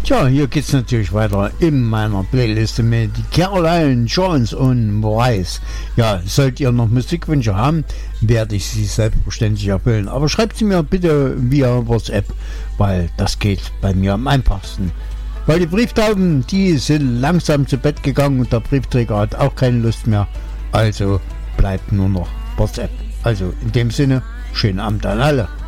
Tja, hier geht's natürlich weiter in meiner Playliste mit Caroline Jones und Maurice. Ja, sollt ihr noch Musikwünsche haben, werde ich sie selbstverständlich erfüllen. Aber schreibt sie mir bitte via WhatsApp, weil das geht bei mir am einfachsten. Weil die Brieftauben, die sind langsam zu Bett gegangen und der Briefträger hat auch keine Lust mehr. Also bleibt nur noch WhatsApp. Also in dem Sinne, schönen Abend an alle.